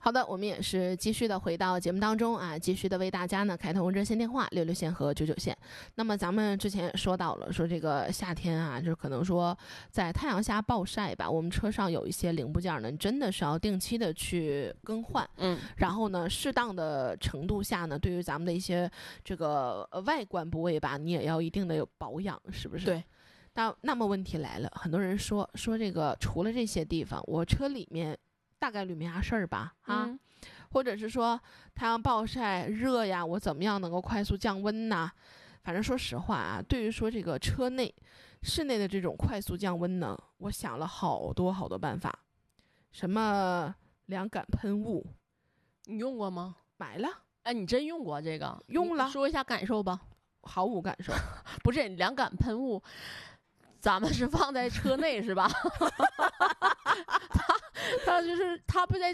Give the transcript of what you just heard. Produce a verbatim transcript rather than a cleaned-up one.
好的，我们也是继续的回到节目当中啊，继续的为大家呢开通热线电话六六线和九九线。那么咱们之前也说到了，说这个夏天啊，就可能说在太阳下暴晒吧，我们车上有一些零部件呢，真的是要定期的去更换。 嗯， 然后呢，适当的程度下呢，对于咱们的一些这个呃外观部位吧，你也要一定的有保养，是不是？ 对。 那那么问题来了，很多人说说这个除了这些地方，我车里面大概率没啥事儿吧？啊、 嗯， 或者是说太阳暴晒热呀，我怎么样能够快速降温呢？反正说实话啊，对于说这个车内室内的这种快速降温呢，我想了好多好多办法，什么凉感喷雾， 你用过吗？ 买了。 哎，你真用过这个？ 用了， 说一下感受吧。 毫无感受。 不是凉感喷雾，咱们是放在车内是吧？它它就是它不在